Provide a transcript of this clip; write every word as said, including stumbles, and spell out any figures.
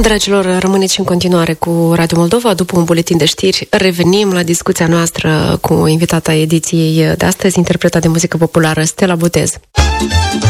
Dragilor, rămâneți în continuare cu Radio Moldova. După un buletin de știri, revenim la discuția noastră cu invitata ediției de astăzi, interpreta de muzică populară Stella Botez.